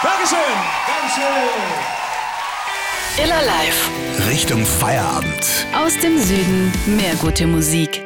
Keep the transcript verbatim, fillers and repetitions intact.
Dankeschön. Dankeschön. Iller Live. Richtung Feierabend. Aus dem Süden mehr gute Musik.